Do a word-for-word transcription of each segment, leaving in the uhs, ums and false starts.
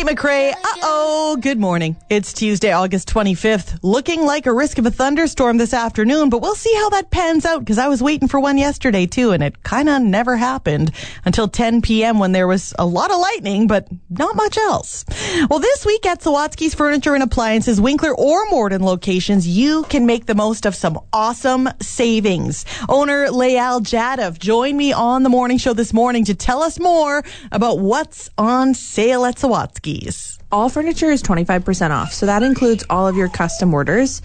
Kate McRae. Uh-oh. Good morning. It's Tuesday, August twenty-fifth. Looking like a risk of a thunderstorm this afternoon, but we'll see how that pans out because I was waiting for one yesterday too, and it kind of never happened until ten p.m. when there was a lot of lightning, but not much else. Well, this week at Sawatsky's Furniture and Appliances, Winkler or Morden locations, you can make the most of some awesome savings. Owner Layal Jadov joined me on the morning show this morning to tell us more about what's on sale at Sawatsky's. All furniture is twenty-five percent off, so that includes all of your custom orders.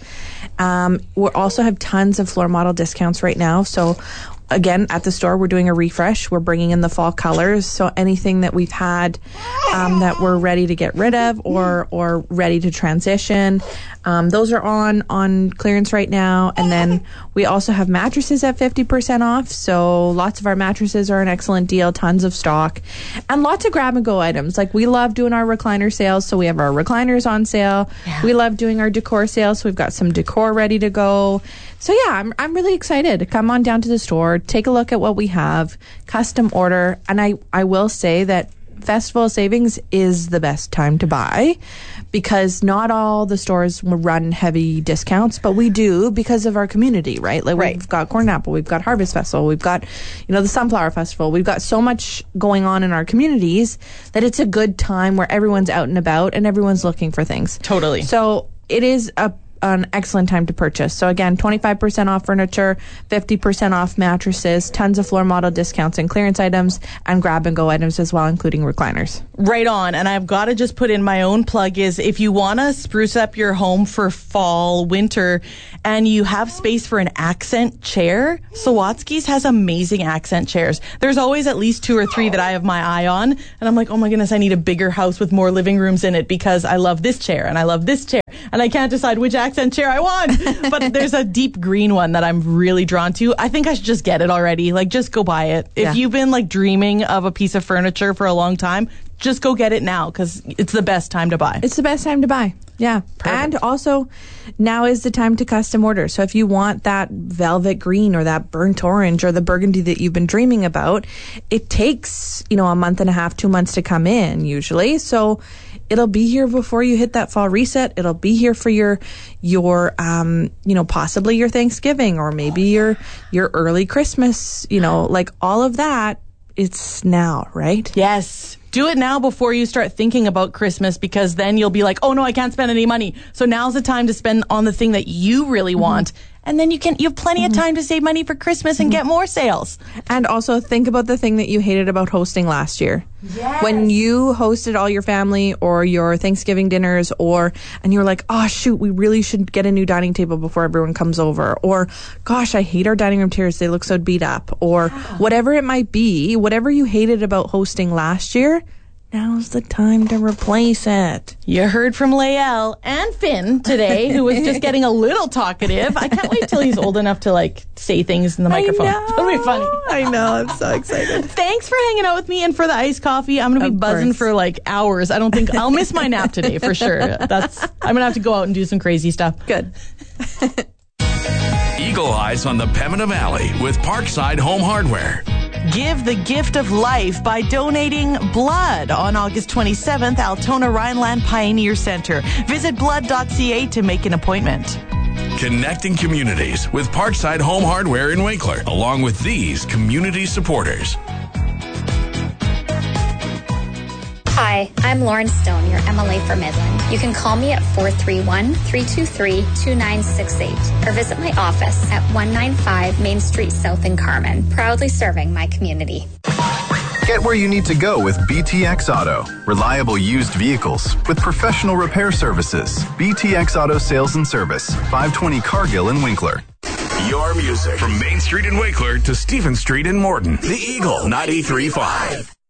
Um, we also have tons of floor model discounts right now, so again, at the store, we're doing a refresh. We're bringing in the fall colors. So anything that we've had um, that we're ready to get rid of or or ready to transition, um, those are on, on clearance right now. And then we also have mattresses at fifty percent off. So lots of our mattresses are an excellent deal, tons of stock, and lots of grab-and-go items. Like we love doing our recliner sales, so we have our recliners on sale. Yeah. We love doing our decor sales, so we've got some decor ready to go. So yeah, I'm I'm really excited. Come on down to the store, take a look at what we have, custom order, and I, I will say that Festival Savings is the best time to buy because not all the stores run heavy discounts, but we do because of our community, right? Like right. We've got Corn Apple, we've got Harvest Festival, we've got, you know, the Sunflower Festival. We've got so much going on in our communities that it's a good time where everyone's out and about and everyone's looking for things. Totally. So it is a an excellent time to purchase. So again, twenty-five percent off furniture, fifty percent off mattresses, tons of floor model discounts and clearance items, and grab and go items as well, including recliners. Right on. And I've got to just put in my own plug is if you want to spruce up your home for fall, winter, and you have space for an accent chair, Sawatsky's has amazing accent chairs. There's always at least two or three that I have my eye on. And I'm like, oh my goodness, I need a bigger house with more living rooms in it because I love this chair and I love this chair. And I can't decide which accent chair I want. But there's a deep green one that I'm really drawn to. I think I should just get it already. Like, just go buy it. If yeah. you've been, like, dreaming of a piece of furniture for a long time, just go get it now because it's the best time to buy. It's the best time to buy. Yeah. Perfect. And also, now is the time to custom order. So if you want that velvet green or that burnt orange or the burgundy that you've been dreaming about, it takes, you know, a month and a half, two months to come in usually. So it'll be here before you hit that fall reset. It'll be here for your, your, um, you know, possibly your Thanksgiving or maybe your, your early Christmas, you know, like all of that. It's now, right? Yes. Do it now before you start thinking about Christmas because then you'll be like, oh no, I can't spend any money. So now's the time to spend on the thing that you really mm-hmm. want. And then you can, you have plenty mm-hmm. of time to save money for Christmas and mm-hmm. get more sales. And also think about the thing that you hated about hosting last year. Yes. When you hosted all your family or your Thanksgiving dinners or, and you were like, oh shoot, we really should get a new dining table before everyone comes over. Or, gosh, I hate our dining room chairs. They look so beat up. Or yeah. whatever it might be, whatever you hated about hosting last year, now's the time to replace it. You heard from Layal and Finn today, who was just getting a little talkative. I can't wait till he's old enough to, like, say things in the microphone. I know. It'll be funny. I know. I'm so excited. Thanks for hanging out with me and for the iced coffee. I'm going to be of buzzing course. for, like, hours. I don't think I'll miss my nap today for sure. That's I'm going to have to go out and do some crazy stuff. Good. Eagle Eyes on the Pembina Valley with Parkside Home Hardware. Give the gift of life by donating blood on August twenty-seventh, Altona Rhineland Pioneer Center. Visit blood dot c a to make an appointment. Connecting communities with Parkside Home Hardware in Winkler, along with these community supporters. Hi, I'm Lauren Stone, your M L A for Midland. You can call me at four three one, three two three, two nine six eight or visit my office at one ninety-five Main Street South in Carmen, proudly serving my community. Get where you need to go with B T X Auto. Reliable used vehicles with professional repair services. B T X Auto Sales and Service, five twenty Cargill in Winkler. Your music from Main Street in Winkler to Stephen Street in Morton. The Eagle ninety-three point five.